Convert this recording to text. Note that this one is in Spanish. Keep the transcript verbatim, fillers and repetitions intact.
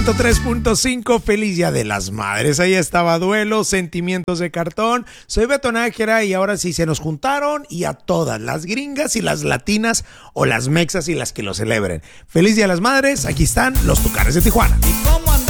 tres punto cinco, feliz Día de las Madres. Ahí estaba Duelo, Sentimientos de Cartón. Soy Beto Nájera y ahora sí se nos juntaron, y a todas las gringas y las latinas o las mexas y las que lo celebren. Feliz Día de las Madres, aquí están los Tucanes de Tijuana. ¿Y cómo